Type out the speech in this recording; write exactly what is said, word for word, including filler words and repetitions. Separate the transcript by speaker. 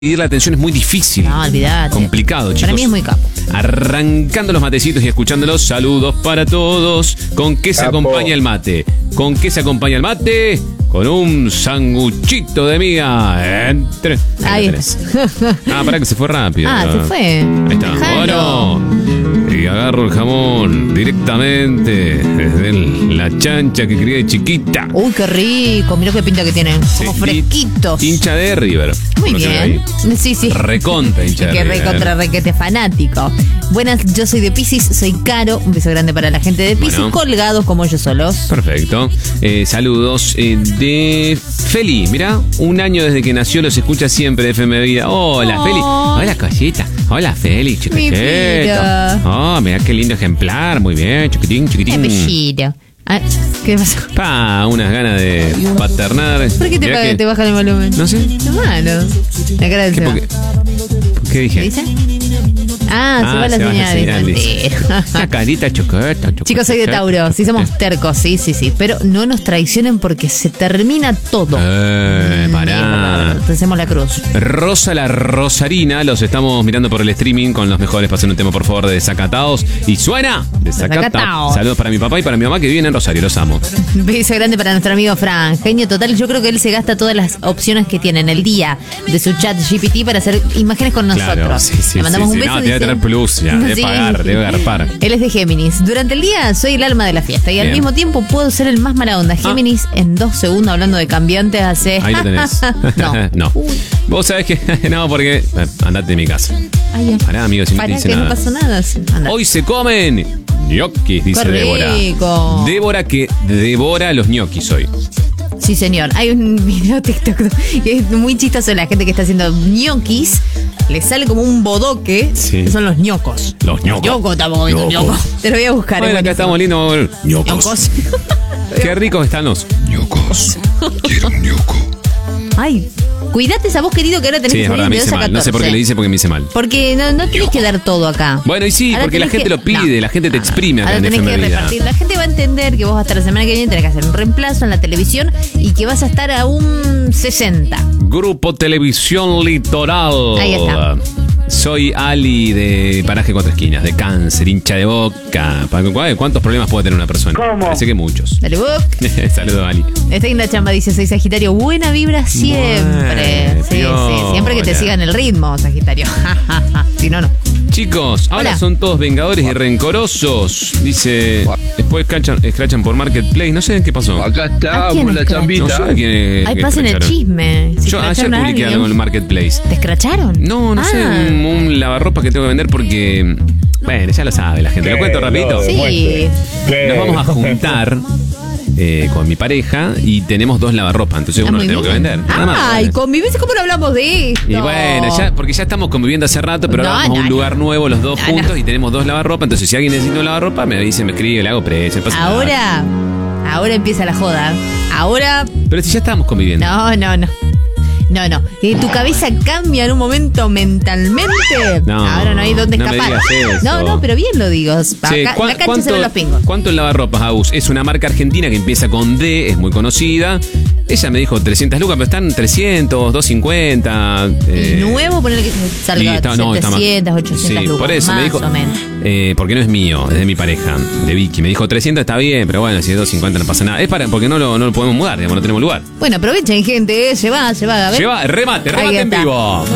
Speaker 1: Dividir la atención es muy difícil.
Speaker 2: No, olvidate.
Speaker 1: Complicado, chicos.
Speaker 2: Para mí es muy capo.
Speaker 1: Arrancando los matecitos y escuchándolos. Saludos para todos. ¿Con qué se
Speaker 3: Capo.
Speaker 1: acompaña el mate? ¿Con qué se acompaña el mate? Con un sanguchito de miga. Entre.
Speaker 2: Ahí
Speaker 1: Ahí
Speaker 2: está.
Speaker 1: Ah, pará que se fue rápido.
Speaker 2: Ah, se fue.
Speaker 1: Ahí está.
Speaker 2: Déjalo.
Speaker 1: Bueno. Y agarro el jamón directamente desde el- la chancha que crié de chiquita.
Speaker 2: Uy, qué rico. Mirá qué pinta que tienen. Como
Speaker 1: Sí,
Speaker 2: fresquitos.
Speaker 1: Hincha de River.
Speaker 2: Muy
Speaker 1: Conocen
Speaker 2: bien.
Speaker 1: ahí.
Speaker 2: Sí, sí.
Speaker 1: Recontra hincha de
Speaker 2: Que
Speaker 1: River.
Speaker 2: recontra requete fanático. Buenas, yo soy de Piscis, soy Caro. Un beso grande para la gente de Piscis,
Speaker 1: Bueno.
Speaker 2: colgados como yo solos.
Speaker 1: Perfecto. Eh, saludos eh, de Feli. Mirá, un año desde que nació los escucha siempre de F M Vida. Hola,
Speaker 2: Oh.
Speaker 1: Feli. Hola, cosita. Hola, Feli,
Speaker 2: Mi
Speaker 1: chiquitito.
Speaker 2: vida.
Speaker 1: Oh, mirá qué lindo ejemplar. Muy bien, chiquitín,
Speaker 2: Qué
Speaker 1: chiquitín.
Speaker 2: bellito. Ah, ¿qué pasó?
Speaker 1: Pa, unas ganas de paternar.
Speaker 2: ¿Por qué te,
Speaker 1: Mirá
Speaker 2: pa-
Speaker 1: que-
Speaker 2: te bajan el volumen?
Speaker 1: No sé.
Speaker 2: Hermano. La cara del
Speaker 1: ¿Qué,
Speaker 2: Seba.
Speaker 1: por qué, ¿Qué
Speaker 2: ¿Qué
Speaker 1: dije?
Speaker 2: dice? Ah, se
Speaker 1: Ah,
Speaker 2: va la
Speaker 1: se va la
Speaker 2: señal.
Speaker 1: señal, dice.
Speaker 2: Mentira.
Speaker 1: Una carita chocolate.
Speaker 2: Chicos, soy de Tauro. Sí, somos tercos, sí, sí, sí. Pero no nos traicionen porque se termina todo.
Speaker 1: Eh,
Speaker 2: Mm,
Speaker 1: pará.
Speaker 2: Hacemos la cruz.
Speaker 1: Rosa la Rosarina, los estamos mirando por el streaming con los mejores. Pasen un tema, por favor, de Desacatados. Y suena Desacatados.
Speaker 2: Desacatados.
Speaker 1: Saludos para mi papá y para mi mamá que viven en Rosario, los amo.
Speaker 2: Un beso grande para nuestro amigo Fran. Genio total. Yo creo que él se gasta todas las opciones que tiene en el día de su chat G P T para hacer imágenes con nosotros.
Speaker 1: Claro, sí, sí,
Speaker 2: Le mandamos
Speaker 1: sí,
Speaker 2: un
Speaker 1: sí.
Speaker 2: beso.
Speaker 1: No, debe
Speaker 2: dice-
Speaker 1: tener plus ya, debe pagar, debe garpar.
Speaker 2: Él es de Géminis. Durante el día soy el alma de la fiesta y al
Speaker 1: Bien.
Speaker 2: mismo tiempo puedo ser el más mala onda. Géminis en dos segundos hablando de cambiantes hace...
Speaker 1: Ahí lo tenés.
Speaker 2: no.
Speaker 1: no.
Speaker 2: Uy.
Speaker 1: Vos sabés que. No, porque. eh, Andate de mi casa.
Speaker 2: Ay, ya.
Speaker 1: Pará, amigo, si no te
Speaker 2: Pará,
Speaker 1: dice
Speaker 2: que
Speaker 1: nada.
Speaker 2: no pasó nada. Sí, anda.
Speaker 1: Hoy se comen ñoquis, dice
Speaker 2: Qué
Speaker 1: Débora.
Speaker 2: rico.
Speaker 1: Débora que devora los ñoquis hoy.
Speaker 2: Sí, señor. Hay un video TikTok que es muy chistoso. La gente que está haciendo ñoquis le sale como un bodoque.
Speaker 1: Sí.
Speaker 2: Que son los ñocos.
Speaker 1: Los ñocos.
Speaker 2: Ñoco, estamos comiendo
Speaker 1: Ñocos.
Speaker 2: ñoco. Te lo voy a buscar.
Speaker 1: Bueno,
Speaker 2: es
Speaker 1: acá estamos
Speaker 2: buenísimo.
Speaker 1: lindos. Ñocos.
Speaker 2: Ñocos.
Speaker 1: Qué ricos están los.
Speaker 3: ñocos. Quiero un ñoco.
Speaker 2: Ay, cuídate esa voz, querido, que ahora tenés
Speaker 1: Sí,
Speaker 2: que
Speaker 1: es
Speaker 2: salir
Speaker 1: verdad, me
Speaker 2: de
Speaker 1: hice
Speaker 2: dos a
Speaker 1: mal. No sé por qué
Speaker 2: catorce.
Speaker 1: le hice porque me hice mal.
Speaker 2: Porque no, no tienes que dar todo acá.
Speaker 1: Bueno, y sí,
Speaker 2: Ahora
Speaker 1: porque la
Speaker 2: tenés
Speaker 1: gente
Speaker 2: que-
Speaker 1: lo pide,
Speaker 2: no.
Speaker 1: la gente te exprime acá
Speaker 2: Ahora
Speaker 1: en
Speaker 2: tenés
Speaker 1: F
Speaker 2: que
Speaker 1: M Vida.
Speaker 2: repartir. La gente va a entender que vos hasta la semana que viene tenés que hacer un reemplazo en la televisión y que vas a estar a un sesenta.
Speaker 1: Grupo Televisión Litoral.
Speaker 2: Ahí está.
Speaker 1: Soy Ali de Paraje Cuatro Esquinas, de cáncer, hincha de boca. Pa- ¿cu- ¿Cuántos problemas puede tener una persona?
Speaker 3: ¿Cómo?
Speaker 1: Parece que muchos.
Speaker 2: Dale, book.
Speaker 1: Saludos, Ali.
Speaker 2: Está en la chamba, dice, soy Sagitario. Buena vibra siempre.
Speaker 1: Bueno,
Speaker 2: sí, sí. Siempre que te
Speaker 1: piola.
Speaker 2: sigan el ritmo, Sagitario. Si no, no.
Speaker 1: Chicos, ahora
Speaker 2: Hola.
Speaker 1: son todos vengadores y rencorosos. Dice, después escrachan, escrachan por Marketplace. No sé qué pasó.
Speaker 3: Acá
Speaker 2: ¿A
Speaker 3: está,
Speaker 2: quién
Speaker 3: por la
Speaker 2: es que-
Speaker 1: No
Speaker 3: chambita.
Speaker 1: sé quién es.
Speaker 2: Ay,
Speaker 1: que
Speaker 2: pasen el
Speaker 1: escracharon.
Speaker 2: chisme. Si
Speaker 1: Yo ayer
Speaker 2: escracharon a
Speaker 1: publiqué
Speaker 2: alguien.
Speaker 1: algo en el Marketplace.
Speaker 2: ¿Te escracharon?
Speaker 1: No, no sé,
Speaker 2: Ah.
Speaker 1: un, un lavarropa que tengo que vender porque. Bueno, ya lo sabe la gente. Lo cuento rapidito.
Speaker 2: Sí.
Speaker 1: Nos vamos a juntar eh, con mi pareja y tenemos dos lavarropas, entonces
Speaker 2: Ah,
Speaker 1: uno lo
Speaker 2: muy
Speaker 1: tengo que
Speaker 2: bien.
Speaker 1: vender. Nada más.
Speaker 2: Ay, convivencia, ¿cómo no hablamos de esto?
Speaker 1: Y bueno, ya, porque ya estamos conviviendo hace rato, pero
Speaker 2: No,
Speaker 1: ahora vamos a un
Speaker 2: no,
Speaker 1: lugar
Speaker 2: no.
Speaker 1: nuevo los dos
Speaker 2: No,
Speaker 1: juntos
Speaker 2: no.
Speaker 1: y tenemos dos lavarropas. Entonces, si alguien necesita un lavarropa, me dice, me escribe, le hago precio. no pasa nada.
Speaker 2: Ahora, ahora empieza la joda. Ahora,
Speaker 1: Pero si ya estamos conviviendo.
Speaker 2: no, no, no. No, no. Que tu cabeza cambia en un momento mentalmente.
Speaker 1: No,
Speaker 2: ahora no hay dónde
Speaker 1: no me
Speaker 2: escapar.
Speaker 1: digas eso.
Speaker 2: No, no, pero bien lo digo.
Speaker 1: Che,
Speaker 2: Acá-
Speaker 1: ¿cuán-
Speaker 2: la cancha
Speaker 1: cuánto-
Speaker 2: se ven los pingos.
Speaker 1: ¿Cuánto el lavarropas, Agus? Es una marca argentina que empieza con D, es muy conocida. Ella me dijo trescientas lucas, pero están trescientos, doscientos cincuenta.
Speaker 2: Y nuevo, ponerle que salga
Speaker 1: Sí, está- no, está más-
Speaker 2: setecientas, ochocientas
Speaker 1: sí,
Speaker 2: lucas.
Speaker 1: por eso
Speaker 2: más
Speaker 1: me dijo,
Speaker 2: o menos.
Speaker 1: eh, porque no es mío, es de mi pareja, de Vicky. Me dijo trescientos está bien, pero bueno, si es doscientos cincuenta no pasa nada. Es para porque no lo, no lo podemos mudar, digamos, no tenemos lugar.
Speaker 2: Bueno, aprovechen, gente. eh, Se va, se va. A ver.
Speaker 1: Lleva remate,
Speaker 2: Ahí
Speaker 1: remate en
Speaker 2: está.
Speaker 1: vivo.